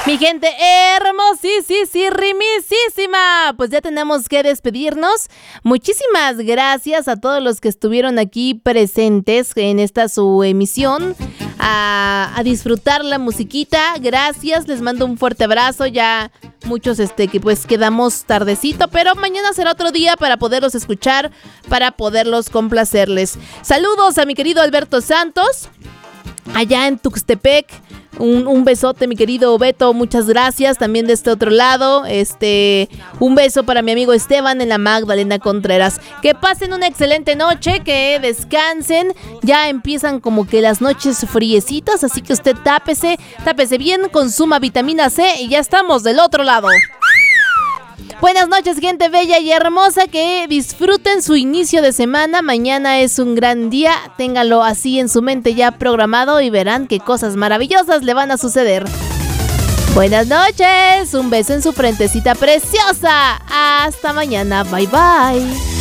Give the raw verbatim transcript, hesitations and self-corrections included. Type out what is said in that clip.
Mi gente hermosísima, pues ya tenemos que despedirnos. Muchísimas gracias a todos los que estuvieron aquí presentes en esta su emisión. A, a disfrutar la musiquita, gracias, les mando un fuerte abrazo. Ya muchos este que pues quedamos tardecito, pero mañana será otro día para poderlos escuchar, para poderlos complacerles. Saludos a mi querido Alberto Santos allá en Tuxtepec. Un, un besote, mi querido Beto, muchas gracias. También de este otro lado, este, un beso para mi amigo Esteban en la Magdalena Contreras. Que pasen una excelente noche, que descansen. Ya empiezan como que las noches friecitas, así que usted tápese, tápese bien, consuma vitamina C y ya estamos del otro lado. Buenas noches, gente bella y hermosa, que disfruten su inicio de semana. Mañana es un gran día, ténganlo así en su mente ya programado y verán qué cosas maravillosas le van a suceder. Buenas noches, un beso en su frentecita preciosa. Hasta mañana, bye bye.